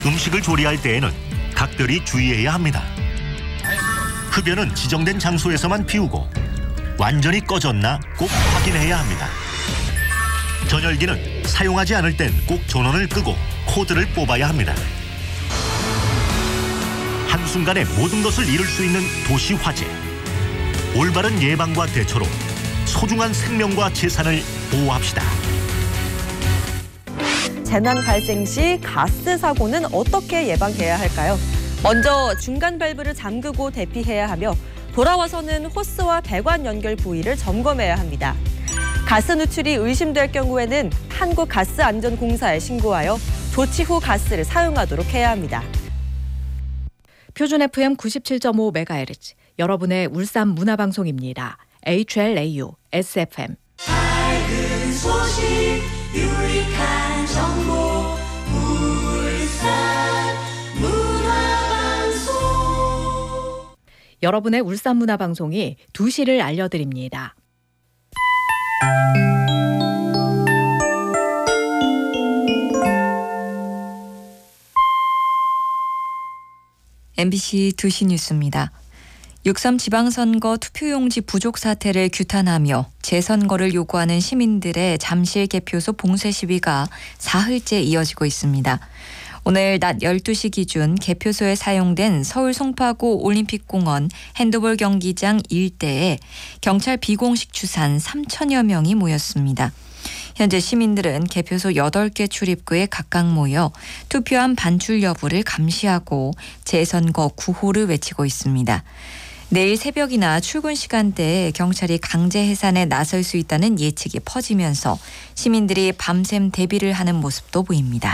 음식을 조리할 때에는 각별히 주의해야 합니다. 흡연은 지정된 장소에서만 피우고 완전히 꺼졌나 꼭 확인해야 합니다. 전열기는 사용하지 않을 땐 꼭 전원을 끄고 코드를 뽑아야 합니다. 한순간에 모든 것을 잃을 수 있는 도시 화재. 올바른 예방과 대처로 소중한 생명과 재산을 보호합시다. 재난 발생 시 가스 사고는 어떻게 예방해야 할까요? 먼저 중간 밸브를 잠그고 대피해야 하며 돌아와서는 호스와 배관 연결 부위를 점검해야 합니다. 가스 누출이 의심될 경우에는 한국가스안전공사에 신고하여 조치 후 가스를 사용하도록 해야 합니다. 표준 FM 97.5MHz, 여러분의 울산 문화방송입니다. HLAU, SFM. 밝은 소식, 유익한 정보, 울산 문화방송. 여러분의 울산 문화방송이 2시를 알려드립니다. MBC 2시 뉴스입니다. 6.3 지방선거 투표용지 부족 사태를 규탄하며 재선거를 요구하는 시민들의 잠실 개표소 봉쇄 시위가 사흘째 이어지고 있습니다. 오늘 낮 12시 기준 개표소에 사용된 서울 송파구 올림픽공원 핸드볼 경기장 일대에 경찰 비공식 추산 3천여 명이 모였습니다. 현재 시민들은 개표소 8개 출입구에 각각 모여 투표함 반출 여부를 감시하고 재선거 구호를 외치고 있습니다. 내일 새벽이나 출근 시간대에 경찰이 강제 해산에 나설 수 있다는 예측이 퍼지면서 시민들이 밤샘 대비를 하는 모습도 보입니다.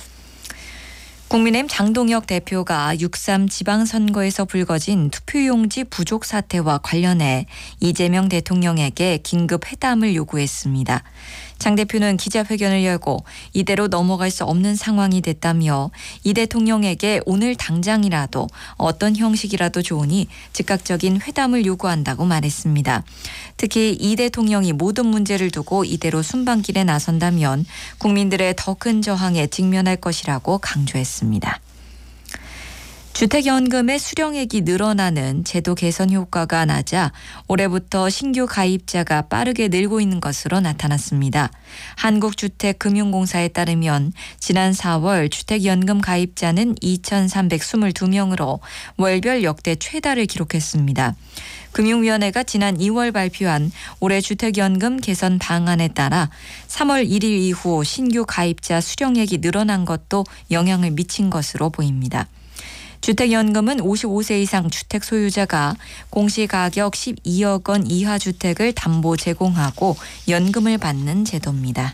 국민의힘 장동혁 대표가 6.3 지방선거에서 불거진 투표용지 부족 사태와 관련해 이재명 대통령에게 긴급 회담을 요구했습니다. 장 대표는 기자회견을 열고 이대로 넘어갈 수 없는 상황이 됐다며 이 대통령에게 오늘 당장이라도 어떤 형식이라도 좋으니 즉각적인 회담을 요구한다고 말했습니다. 특히 이 대통령이 모든 문제를 두고 이대로 순방길에 나선다면 국민들의 더 큰 저항에 직면할 것이라고 강조했습니다. 주택연금의 수령액이 늘어나는 제도 개선 효과가 나자 올해부터 신규 가입자가 빠르게 늘고 있는 것으로 나타났습니다. 한국주택금융공사에 따르면 지난 4월 주택연금 가입자는 2,322명으로 월별 역대 최다를 기록했습니다. 금융위원회가 지난 2월 발표한 올해 주택연금 개선 방안에 따라 3월 1일 이후 신규 가입자 수령액이 늘어난 것도 영향을 미친 것으로 보입니다. 주택연금은 55세 이상 주택 소유자가 공시가격 12억 원 이하 주택을 담보 제공하고 연금을 받는 제도입니다.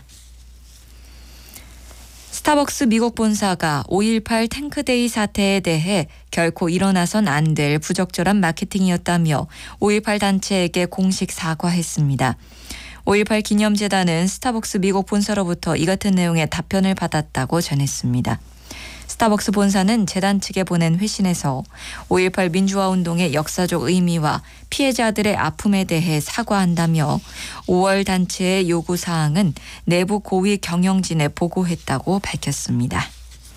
스타벅스 미국 본사가 5.18 탱크데이 사태에 대해 결코 일어나선 안 될 부적절한 마케팅이었다며 5.18 단체에게 공식 사과했습니다. 5.18 기념재단은 스타벅스 미국 본사로부터 이 같은 내용의 답변을 받았다고 전했습니다. 스타벅스 본사는 재단 측에 보낸 회신에서 5.18 민주화운동의 역사적 의미와 피해자들의 아픔에 대해 사과한다며 5월 단체의 요구사항은 내부 고위 경영진에 보고했다고 밝혔습니다.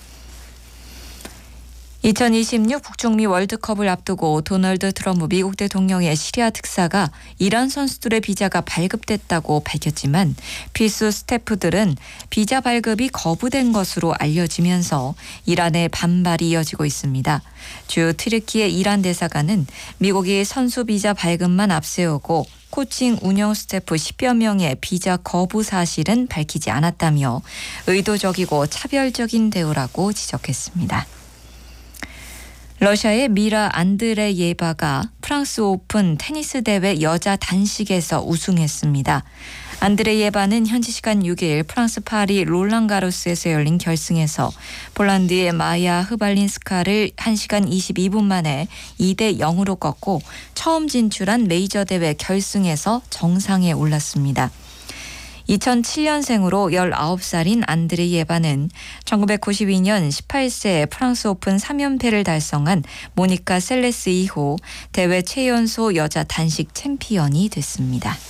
2026 북중미 월드컵을 앞두고 도널드 트럼프 미국 대통령의 시리아 특사가 이란 선수들의 비자가 발급됐다고 밝혔지만 필수 스태프들은 비자 발급이 거부된 것으로 알려지면서 이란의 반발이 이어지고 있습니다. 주 튀르키예 이란 대사관은 미국이 선수 비자 발급만 앞세우고 코칭 운영 스태프 10여 명의 비자 거부 사실은 밝히지 않았다며 의도적이고 차별적인 대우라고 지적했습니다. 러시아의 미라 안드레예바가 프랑스 오픈 테니스 대회 여자 단식에서 우승했습니다. 안드레예바는 현지 시간 6일 프랑스 파리 롤랑가로스에서 열린 결승에서 폴란드의 마야 흐발린스카를 1시간 22분 만에 2대 0으로 꺾고 처음 진출한 메이저 대회 결승에서 정상에 올랐습니다. 2007년생으로 19살인 안드레예바는 1992년 18세 프랑스 오픈 3연패를 달성한 모니카 셀레스 이후 대회 최연소 여자 단식 챔피언이 됐습니다.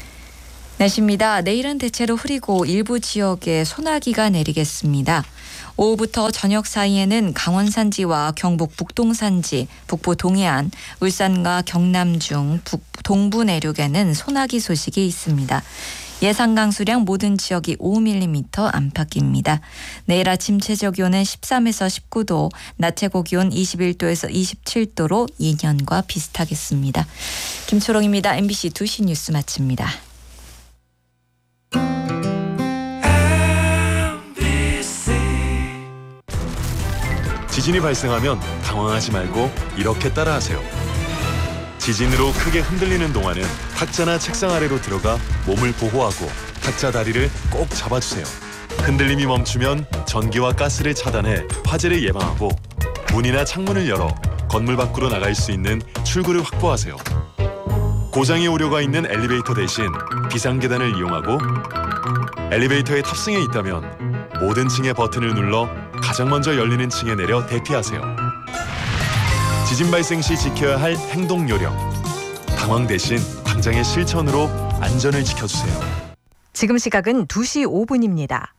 날씨입니다. 내일은 대체로 흐리고 일부 지역에 소나기가 내리겠습니다. 오후부터 저녁 사이에는 강원 산지와 경북 북동산지, 북부 동해안, 울산과 경남 중 동부 내륙에는 소나기 소식이 있습니다. 예상 강수량 모든 지역이 5mm 안팎입니다. 내일 아침 최저 기온은 13에서 19도, 낮 최고 기온 21도에서 27도로 2년과 비슷하겠습니다. 김초롱입니다. MBC 2시 뉴스 마칩니다. 지진이 발생하면 당황하지 말고 이렇게 따라하세요. 지진으로 크게 흔들리는 동안은 탁자나 책상 아래로 들어가 몸을 보호하고 탁자 다리를 꼭 잡아주세요. 흔들림이 멈추면 전기와 가스를 차단해 화재를 예방하고 문이나 창문을 열어 건물 밖으로 나갈 수 있는 출구를 확보하세요. 고장이 우려가 있는 엘리베이터 대신 비상계단을 이용하고 엘리베이터에 탑승해 있다면 모든 층의 버튼을 눌러 가장 먼저 열리는 층에 내려 대피하세요. 지진 발생 시 지켜야 할 행동 요령. 당황 대신 당장의 실천으로 안전을 지켜주세요. 지금 시각은 2시 5분입니다.